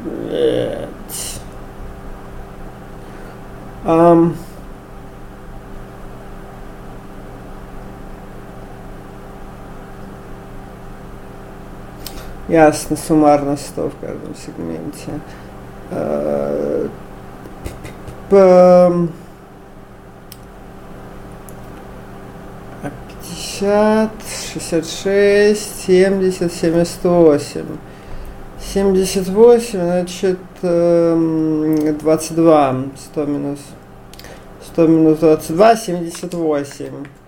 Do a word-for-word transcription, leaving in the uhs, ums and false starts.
Um, ясно, суммарно сто в каждом сегменте. пятьдесят, шестьдесят шесть, семьдесят, семьдесят восемь. семьдесят восемь, значит, двадцать два. сто минус, сто минус двадцать два, семьдесят восемь.